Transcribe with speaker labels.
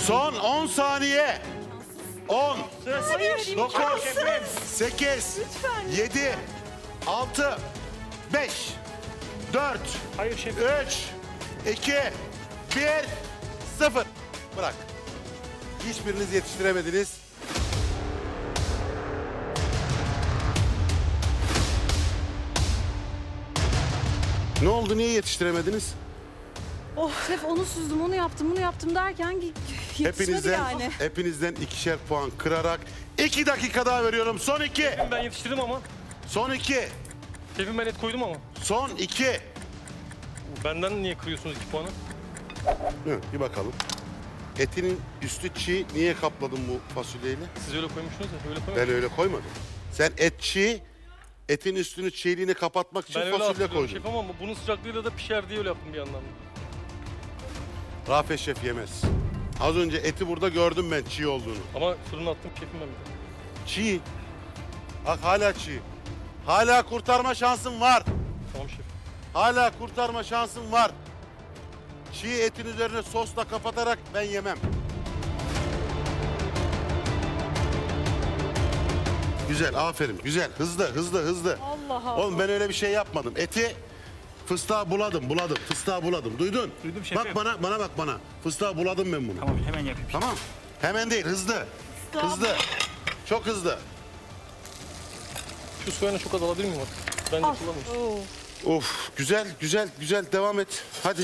Speaker 1: Son 10 saniye. 10,
Speaker 2: Hayır.
Speaker 1: 9, 8, 7, 6, 5, 4,
Speaker 2: Hayır şef.
Speaker 1: 3, 2, 1, 0. Bırak. Hiçbiriniz yetiştiremediniz. Ne oldu? Niye yetiştiremediniz?
Speaker 3: Şef onu süzdüm, onu yaptım, bunu yaptım derken yetişmedi yani.
Speaker 1: Hepinizden 2'şer puan kırarak 2 dakika daha veriyorum. Son 2.
Speaker 2: Ben yetiştirdim ama.
Speaker 1: Son 2.
Speaker 2: Şefim ben et koydum ama.
Speaker 1: Son 2.
Speaker 2: Benden niye kırıyorsunuz 2 puanı?
Speaker 1: Bir bakalım. Etinin üstü çiğ. Niye kapladın bu fasulyeyle?
Speaker 2: Siz öyle koymuşsunuz ya. Öyle
Speaker 1: Ben
Speaker 2: koymadım.
Speaker 1: öyle koymadım. Sen et çiğ, etin üstünü çiğliğini kapatmak için
Speaker 2: Ben öyle
Speaker 1: fasulye
Speaker 2: hatırlıyorum
Speaker 1: koydun.
Speaker 2: şefim ama bunun sıcaklığıyla da pişer diye öyle yaptım bir yandan.
Speaker 1: Rafet Şef yemez. Az önce eti burada gördüm ben çiğ olduğunu.
Speaker 2: Ama fırına attım şefim ben bir de.
Speaker 1: Çiğ. Bak hala çiğ. Hala kurtarma şansın var.
Speaker 2: Tamam şef.
Speaker 1: Hala kurtarma şansın var. Çiğ etin üzerine sosla kapatarak ben yemem. Güzel, aferin. Güzel. Hızlı, hızlı, hızlı.
Speaker 3: Allah Allah.
Speaker 1: Oğlum ben öyle bir şey yapmadım. Eti fıstığa buladım. Fıstığa buladım. Duydun?
Speaker 4: Duydum şefim.
Speaker 1: Bak bana bak bana. Fıstığa buladım ben bunu.
Speaker 4: Tamam hemen yapayım.
Speaker 1: Tamam. Hemen değil, hızlı. Hızlı. Çok hızlı.
Speaker 2: Şu soğanı çok az alabilir miyim artık? Ben de kullanmışım.
Speaker 3: Oo.
Speaker 1: Of, güzel, güzel, güzel. Devam et. Hadi.